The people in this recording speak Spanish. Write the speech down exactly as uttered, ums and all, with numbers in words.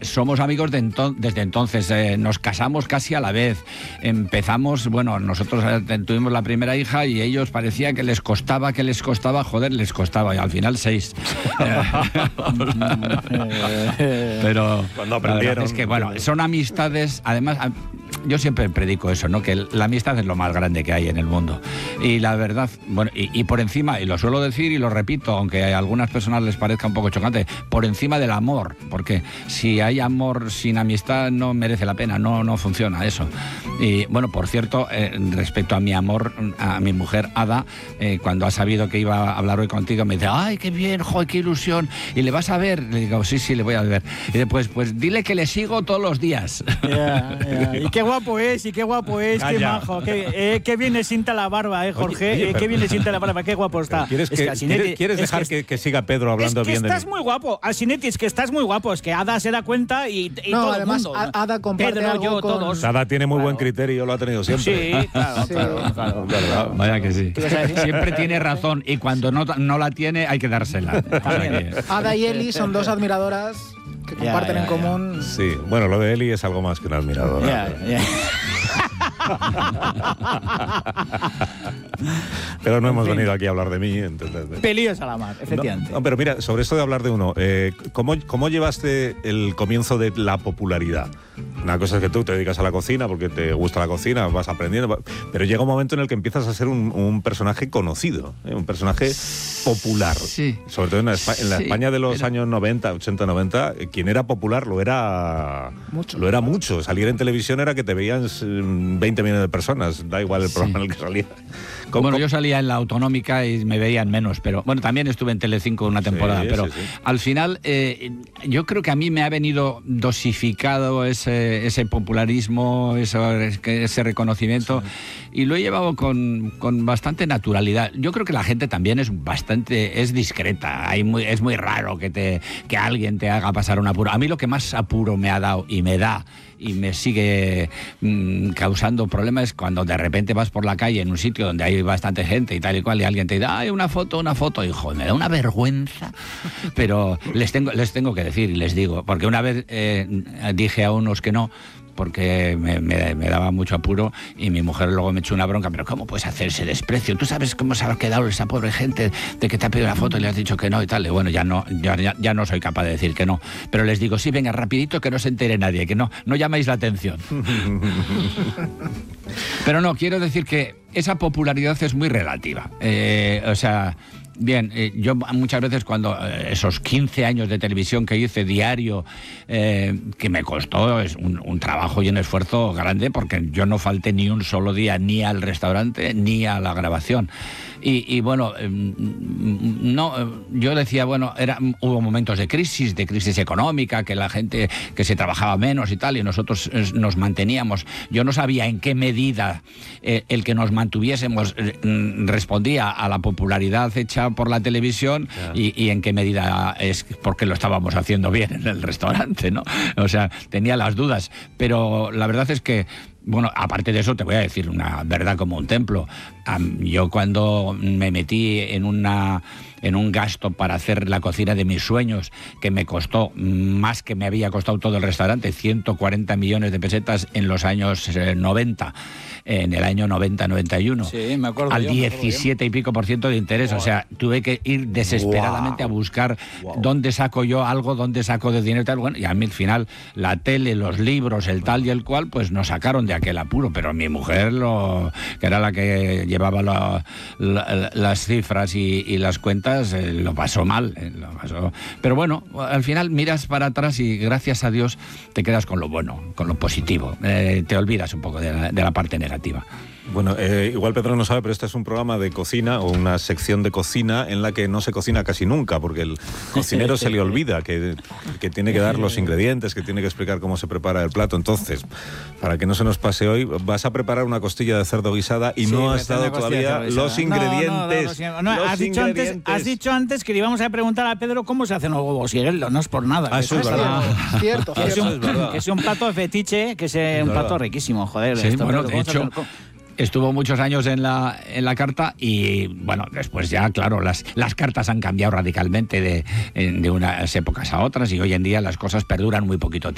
somos amigos de ento- desde entonces, eh, nos casamos casi a la vez, empezamos, bueno, nosotros eh, tuvimos la primera hija y ellos parecía que les costaba, que les costaba, joder, les costaba, y al final seis. Pero cuando aprendieron, es que, bueno, son amistades, además, yo siempre predico eso, ¿no? Que la amistad es lo más grande que hay en el mundo. Y la verdad, bueno, y, y por encima, y lo suelo decir y lo repito, aunque a algunas personas les parezca un poco chocante, por encima del amor, porque si hay amor sin amistad no merece la pena, no, no funciona eso. Y bueno, por cierto, eh, respecto a mi amor, a mi mujer Ada, eh, cuando ha sabido que iba a hablar hoy contigo, me dice, ay, qué bien, joder, qué ilusión, y le vas a ver. Le digo, sí, sí, le voy a ver. Y después, pues dile que le sigo todos los días. Yeah, yeah. Y qué guapo es, y qué guapo es, Calla. qué majo, qué, eh, qué bien le sienta la barba, eh, Jorge, Oye, oye, eh, qué bien le sienta la barba, qué guapo está. ¿Quieres, Es que, que Asinetti- ¿quieres, quieres es dejar que, que, que siga Pedro hablando es que bien de estás mí? muy guapo, Asinetti, es que estás muy guapo, es que Ada se da cuenta y, y No, todo además, el mundo. A- Ada comparte Pedro, algo yo, con- todos. Sada tiene muy Claro. buen criterio, lo ha tenido siempre. Sí, claro, Sí. claro, claro. ¿Verdad? Vaya que sí. ¿Qué ibas a decir? Siempre tiene razón y cuando no, no la tiene hay que dársela. O sea que- Ada y Eli son dos admiradoras que Ya, comparten ya, en ya. común. Sí, bueno, lo de Eli es algo más que un admirador. Ya, ya. Pero no hemos fin. venido aquí a hablar de mí. Entonces, Pelillos a la mar, efectivamente. No, no, pero mira, sobre esto de hablar de uno, eh, ¿cómo, ¿cómo llevaste el comienzo de la popularidad? Una cosa es que tú te dedicas a la cocina porque te gusta la cocina, vas aprendiendo, va- pero llega un momento en el que empiezas a ser un, un personaje conocido, ¿eh? Un personaje popular. Sí. Sobre todo en la, Espa- en la Sí, España de los pero- años noventa, ochenta, noventa, eh, quien era popular lo era Mucho. Lo era mucho. Salir en televisión era que te veían mm, veinte millones de personas, da igual el programa Sí. en el que salía. ¿Cómo- Bueno, cómo- yo salía en la autonómica y me veían menos, pero bueno, también estuve en Telecinco una temporada, Sí, pero sí, sí. al final eh, yo creo que a mí me ha venido dosificado ese, ese popularismo, eso, ese reconocimiento, y lo he llevado con, con bastante naturalidad. Yo creo que la gente también es bastante, es discreta, hay muy, es muy raro que, te, que alguien te haga pasar un apuro. A mí lo que más apuro me ha dado y me da y me sigue mmm, causando problemas es cuando de repente vas por la calle en un sitio donde hay bastante gente y tal y cual, y alguien te dice, ay, una foto, una foto, y joder, me da una vergüenza, pero les tengo, les tengo que decir y les digo, porque una vez eh, dije a unos que no, porque me, me, me daba mucho apuro, y mi mujer luego me echó una bronca, pero ¿cómo puedes hacer ese desprecio? ¿Tú sabes cómo se ha quedado esa pobre gente de que te ha pedido una foto y le has dicho que no y tal? Y bueno, ya no, ya, ya, ya no soy capaz de decir que no, pero les digo, sí, venga, rapidito, que no se entere nadie, que no, no llaméis la atención. Pero no, quiero decir que esa popularidad es muy relativa. Eh, o sea, bien, eh, yo muchas veces cuando eh, esos quince años de televisión que hice diario, eh, que me costó, es un, un trabajo y un esfuerzo grande, porque yo no falté ni un solo día ni al restaurante ni a la grabación. Y, y bueno, eh, no, eh, yo decía, bueno, era, hubo momentos de crisis, de crisis económica, que la gente, que se trabajaba menos y tal, y nosotros eh, nos manteníamos. Yo no sabía en qué medida eh, el que nos mantuviésemos eh, respondía a la popularidad hecha por la televisión, Claro. y, y en qué medida es porque lo estábamos haciendo bien en el restaurante, ¿no? O sea, tenía las dudas, pero la verdad es que, bueno, aparte de eso, te voy a decir una verdad como un templo. Um, yo cuando me metí en una en un gasto para hacer la cocina de mis sueños, que me costó más que me había costado todo el restaurante, ciento cuarenta millones de pesetas en los años eh, noventa, en el año noventa noventa y uno, Sí, me acuerdo al yo, me acuerdo diecisiete y pico por ciento de interés. O sea, tuve que ir desesperadamente Wow. a buscar Wow. dónde saco yo algo, dónde saco de dinero y tal. Bueno, y a mí al final la tele, los libros, el tal y el cual, pues nos sacaron de aquel apuro, pero mi mujer, lo, que era la que llevaba la, la, las cifras y, y las cuentas, eh, lo pasó mal, eh, lo pasó. Pero bueno, al final miras para atrás y gracias a Dios te quedas con lo bueno, con lo positivo, eh, te olvidas un poco de la, de la parte negativa. Bueno, eh, igual Pedro no sabe, pero este es un programa de cocina o una sección de cocina en la que no se cocina casi nunca, porque el cocinero se le olvida que, que tiene que dar los ingredientes, que tiene que explicar cómo se prepara el plato. Entonces, para que no se nos pase hoy, vas a preparar una costilla de cerdo guisada y Sí, no voy a has hacer dado una costilla todavía de cerdo los guisada. ingredientes. No, no, no, no, no, Los has, dicho antes, ingredientes. has dicho antes que le íbamos a preguntar a Pedro cómo se hacen los huevos Sigueldo, no es por nada. Ah, que eso es es verdad. Cierto, Que es, cierto. un, es verdad. que es un plato de fetiche, que es eh, un verdad. plato riquísimo, joder. Sí, esto, bueno, Pedro, de ¿cómo se hecho, hace? estuvo muchos años en la, en la carta y, bueno, después ya, claro, las, las cartas han cambiado radicalmente de, de unas épocas a otras y hoy en día las cosas perduran muy poquito tiempo.